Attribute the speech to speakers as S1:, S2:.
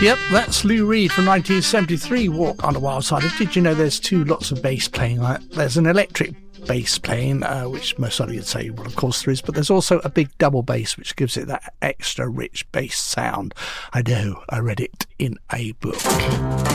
S1: Yep, that's Lou Reed from 1973, Walk on the Wild Side. Did you know there's two lots of bass playing? There's an electric bass playing, which most of you would say, well, of course there is, but there's also a big double bass, which gives it that extra rich bass sound. I know, I read it in a book.